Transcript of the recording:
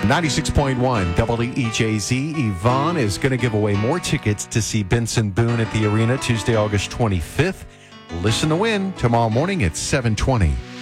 96.1 WEJZ. Yvonne is going to give away more tickets to see Benson Boone at the arena Tuesday, August 25th. Listen to win tomorrow morning at 7:20.